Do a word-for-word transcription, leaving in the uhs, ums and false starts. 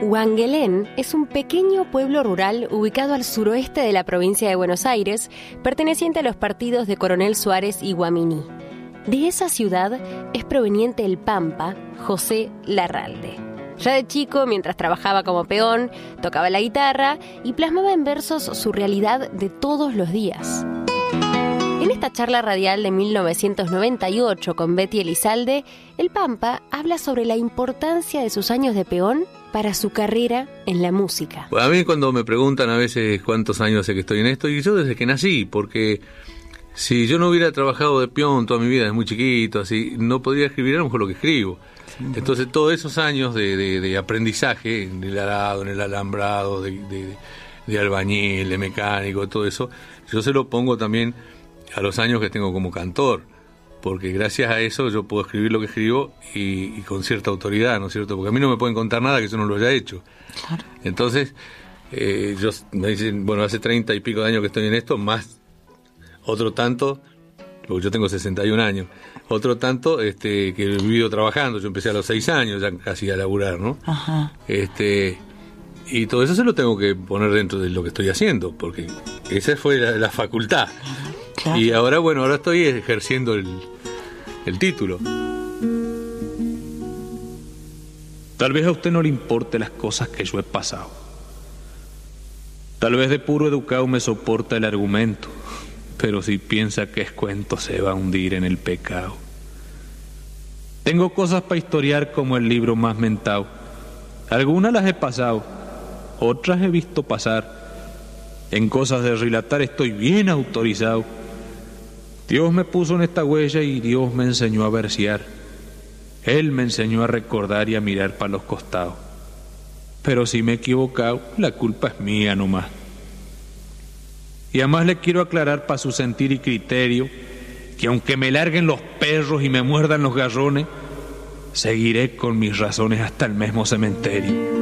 Huanguelén es un pequeño pueblo rural ubicado al suroeste de la provincia de Buenos Aires, perteneciente a los partidos de Coronel Suárez y Guaminí. De esa ciudad es proveniente el pampa José Larralde. Ya de chico, mientras trabajaba como peón, tocaba la guitarra y plasmaba en versos su realidad de todos los días. En esta charla radial de mil novecientos noventa y ocho con Betty Elizalde, el Pampa habla sobre la importancia de sus años de peón para su carrera en la música. A mí cuando me preguntan a veces cuántos años hace que estoy en esto, y yo desde que nací, porque si yo no hubiera trabajado de peón toda mi vida desde muy chiquito, así, no podría escribir a lo mejor lo que escribo. Entonces todos esos años de, de, de aprendizaje, en el arado, en el alambrado, de, de, de albañil, de mecánico, todo eso, yo se lo pongo también a los años que tengo como cantor, porque gracias a eso yo puedo escribir lo que escribo y, y con cierta autoridad, ¿no es cierto? Porque a mí no me pueden contar nada que yo no lo haya hecho. Claro. Entonces, eh, yo me dicen, bueno, hace treinta y pico de años que estoy en esto, más otro tanto, porque yo tengo sesenta y un años, otro tanto este, que he vivido trabajando. Yo empecé a los seis años ya casi a laburar, ¿no? Ajá. Este, y todo eso se lo tengo que poner dentro de lo que estoy haciendo, porque esa fue la, la facultad. Claro. Y ahora, bueno, ahora estoy ejerciendo el, el título. Tal vez a usted no le importe las cosas que yo he pasado. Tal vez de puro educado me soporta el argumento, pero si piensa que es cuento se va a hundir en el pecado. Tengo cosas para historiar como el libro más mentado. Algunas las he pasado, otras he visto pasar. En cosas de relatar estoy bien autorizado. Dios me puso en esta huella y Dios me enseñó a versear. Él me enseñó a recordar y a mirar para los costados. Pero si me he equivocado, la culpa es mía nomás. Y además le quiero aclarar para su sentir y criterio que aunque me larguen los perros y me muerdan los garrones, seguiré con mis razones hasta el mismo cementerio.